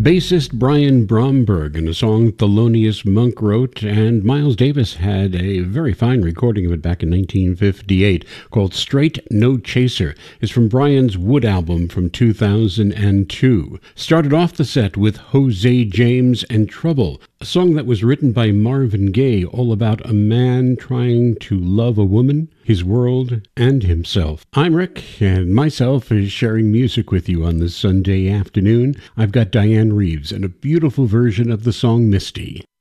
Bassist Brian Bromberg in a song Thelonious Monk wrote, and Miles Davis had a very fine recording of it back in 1958 called Straight No Chaser. It's from Brian's Wood album from 2002. Started off the set with Jose James and Trouble, a song that was written by Marvin Gaye, all about a man trying to love a woman, his world, and himself. I'm Rick, and myself is sharing music with you on this Sunday afternoon. I've got Diane Reeves and a beautiful version of the song Misty.